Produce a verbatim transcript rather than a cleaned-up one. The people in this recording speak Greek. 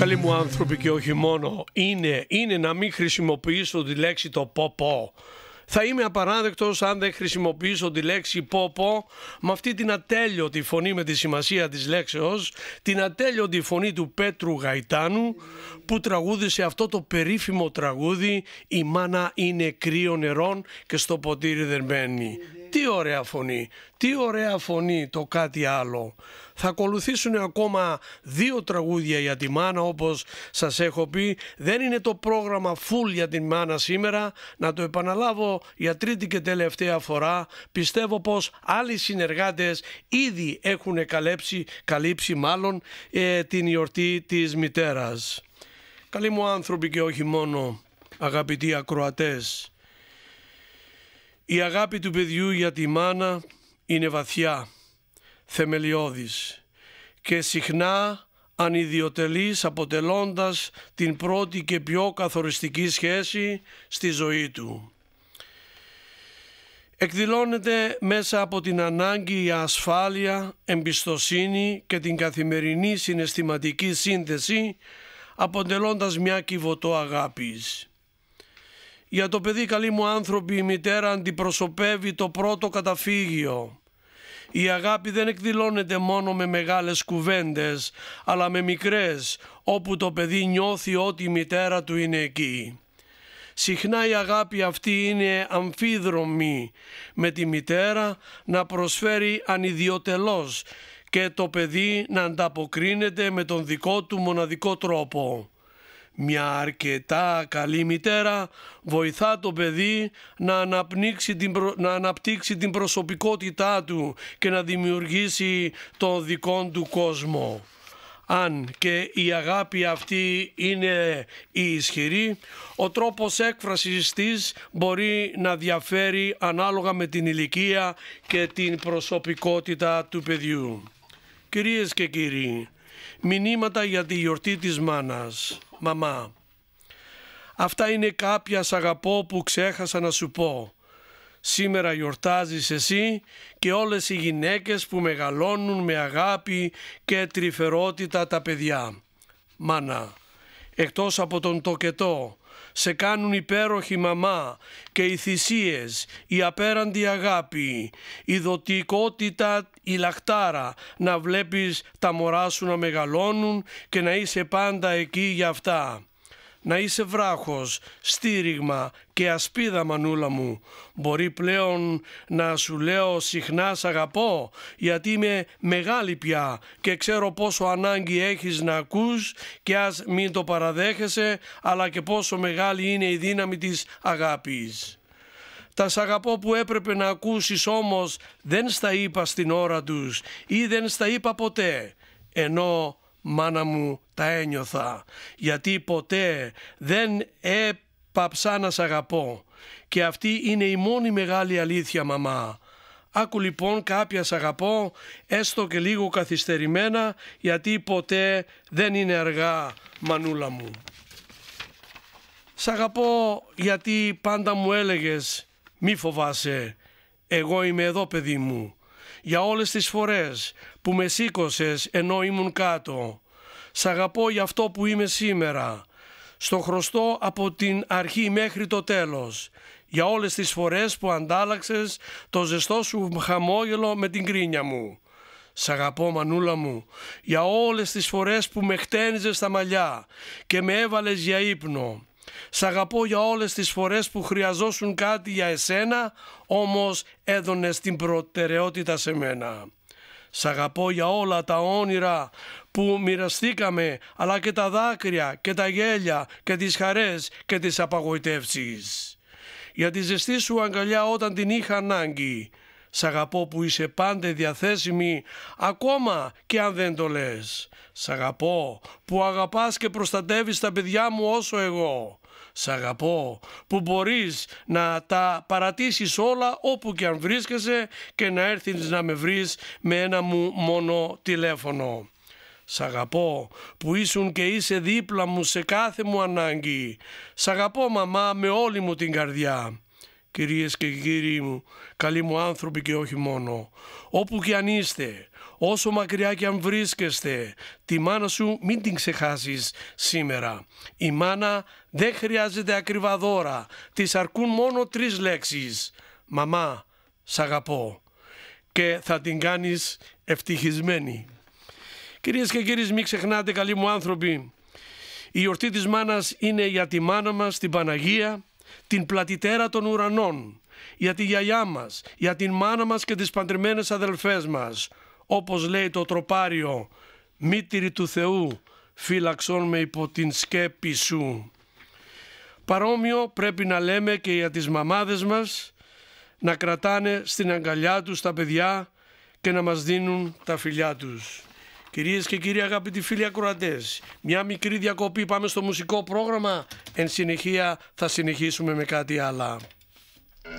Καλοί μου άνθρωποι και όχι μόνο, είναι, είναι να μην χρησιμοποιήσω τη λέξη το πω πω. Θα είμαι απαράδεκτος αν δεν χρησιμοποιήσω τη λέξη πω πω με αυτή την ατέλειωτη φωνή με τη σημασία της λέξεως, την ατέλειωτη φωνή του Πέτρου Γαϊτάνου που τραγούδισε αυτό το περίφημο τραγούδι «Η μάνα είναι κρύο νερών και στο ποτήρι δεν μπαίνει». Τι ωραία φωνή, τι ωραία φωνή, το κάτι άλλο. Θα ακολουθήσουν ακόμα δύο τραγούδια για τη μάνα, όπως σας έχω πει. Δεν είναι το πρόγραμμα full για τη μάνα σήμερα. Να το επαναλάβω για τρίτη και τελευταία φορά. Πιστεύω πως άλλοι συνεργάτες ήδη έχουν καλύψει, καλύψει μάλλον ε, την γιορτή της μητέρας. Καλοί μου άνθρωποι και όχι μόνο, αγαπητοί ακροατές. Η αγάπη του παιδιού για τη μάνα είναι βαθιά, θεμελιώδης και συχνά ανιδιοτελής, αποτελώντας την πρώτη και πιο καθοριστική σχέση στη ζωή του. Εκδηλώνεται μέσα από την ανάγκη για ασφάλεια, εμπιστοσύνη και την καθημερινή συναισθηματική σύνθεση, αποτελώντας μια κυβωτό αγάπης. Για το παιδί, καλοί μου άνθρωποι, η μητέρα αντιπροσωπεύει το πρώτο καταφύγιο. Η αγάπη δεν εκδηλώνεται μόνο με μεγάλες κουβέντες, αλλά με μικρές, όπου το παιδί νιώθει ότι η μητέρα του είναι εκεί. Συχνά η αγάπη αυτή είναι αμφίδρομη, με τη μητέρα να προσφέρει ανιδιοτελώς και το παιδί να ανταποκρίνεται με τον δικό του μοναδικό τρόπο. Μια αρκετά καλή μητέρα βοηθά το παιδί να αναπτύξει την, προ... να αναπτύξει την προσωπικότητά του και να δημιουργήσει τον δικό του κόσμο. Αν και η αγάπη αυτή είναι η ισχυρή, ο τρόπος έκφρασης της μπορεί να διαφέρει ανάλογα με την ηλικία και την προσωπικότητα του παιδιού. Κυρίες και κύριοι, μηνύματα για τη γιορτή της μάνας. Μαμά, αυτά είναι κάποια σ' αγαπώ που ξέχασα να σου πω. Σήμερα γιορτάζεις εσύ και όλες οι γυναίκες που μεγαλώνουν με αγάπη και τρυφερότητα τα παιδιά. Μάνα, εκτός από τον τοκετό, σε κάνουν υπέροχη μαμά και οι θυσίες, η απέραντη αγάπη, η δοτικότητα, η λαχτάρα, να βλέπεις τα μωρά σου να μεγαλώνουν και να είσαι πάντα εκεί για αυτά. Να είσαι βράχος, στήριγμα και ασπίδα, μανούλα μου. Μπορεί πλέον να σου λέω συχνά σ' αγαπώ, γιατί είμαι μεγάλη πια και ξέρω πόσο ανάγκη έχεις να ακούς και ας μην το παραδέχεσαι, αλλά και πόσο μεγάλη είναι η δύναμη της αγάπης. Τα σ' αγαπώ που έπρεπε να ακούσεις όμως δεν στα είπα στην ώρα τους ή δεν στα είπα ποτέ, ενώ μάνα μου τα ένιωθα, γιατί ποτέ δεν έπαψα να σ' αγαπώ και αυτή είναι η μόνη μεγάλη αλήθεια, μαμά. Άκου λοιπόν κάποια σ' αγαπώ, έστω και λίγο καθυστερημένα, γιατί ποτέ δεν είναι αργά, μανούλα μου. Σ' αγαπώ γιατί πάντα μου έλεγες μη φοβάσαι, εγώ είμαι εδώ παιδί μου. Για όλες τις φορές που με σήκωσες ενώ ήμουν κάτω. Σ' αγαπώ για αυτό που είμαι σήμερα. Στο χρωστώ από την αρχή μέχρι το τέλος. Για όλες τις φορές που αντάλλαξες το ζεστό σου χαμόγελο με την κρίνια μου. Σ' αγαπώ, μανούλα μου, για όλες τις φορές που με χτένιζες στα μαλλιά και με έβαλες για ύπνο. Σ' αγαπώ για όλες τις φορές που χρειαζόσουν κάτι για εσένα, όμως έδωνες την προτεραιότητα σε μένα. Σ' αγαπώ για όλα τα όνειρα που μοιραστήκαμε, αλλά και τα δάκρυα και τα γέλια και τις χαρές και τις απαγοητεύσεις. Για τη ζεστή σου αγκαλιά όταν την είχα ανάγκη. Σ' αγαπώ που είσαι πάντα διαθέσιμη, ακόμα και αν δεν το λες. Σ' αγαπώ που αγαπάς και προστατεύεις τα παιδιά μου όσο εγώ. Σ' αγαπώ που μπορείς να τα παρατήσεις όλα όπου και αν βρίσκεσαι και να έρθεις να με βρεις με ένα μου μόνο τηλέφωνο. Σ' αγαπώ που ήσουν και είσαι δίπλα μου σε κάθε μου ανάγκη. Σ' αγαπώ, μαμά, με όλη μου την καρδιά. Κυρίες και κύριοι μου, καλοί μου άνθρωποι και όχι μόνο, όπου και αν είστε, Όσο μακριά και αν βρίσκεστε, τη μάνα σου μην την ξεχάσεις σήμερα. Η μάνα δεν χρειάζεται ακριβά δώρα. Της αρκούν μόνο τρεις λέξεις. Μαμά, σ' αγαπώ. Και θα την κάνεις ευτυχισμένη. Κυρίες και κύριοι, μην ξεχνάτε, καλοί μου άνθρωποι, η γιορτή της μάνας είναι για τη μάνα μας, την Παναγία, την πλατητέρα των ουρανών, για τη γιαγιά μας, για την μάνα μας και τις παντρεμένες αδελφές μας. Όπως λέει το τροπάριο, μήτηρη του Θεού, φύλαξον με υπό την σκέπη σου. Παρόμοιο πρέπει να λέμε και για τις μαμάδες μας, να κρατάνε στην αγκαλιά τους τα παιδιά και να μας δίνουν τα φιλιά τους. Κυρίες και κύριοι, αγαπητοί φίλοι ακροατές, μια μικρή διακοπή, πάμε στο μουσικό πρόγραμμα, εν συνεχεία θα συνεχίσουμε με κάτι άλλο.